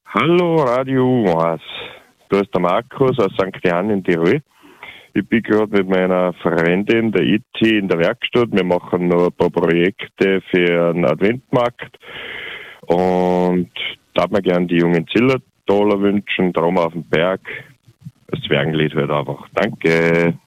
Hallo Radio Was. Da ist der Markus aus St. Jan in Tirol. Ich bin gerade mit meiner Freundin, der Itzi, in der Werkstatt. Wir machen noch ein paar Projekte für einen Adventmarkt. Und da mir gerne die jungen Zillertaler wünschen, Traum auf dem Berg. Das Zwergenlied halt einfach. Danke.